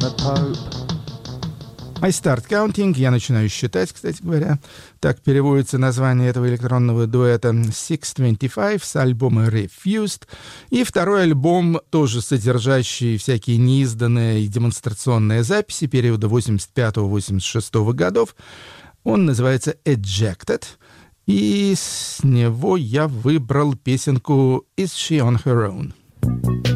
I start counting, я начинаю считать, кстати говоря. Так переводится название этого электронного дуэта 625 с альбома Refused. И второй альбом, тоже содержащий всякие неизданные и демонстрационные записи периода 85-86 годов. Он называется Ejected. И с него я выбрал песенку Is She On Her Own?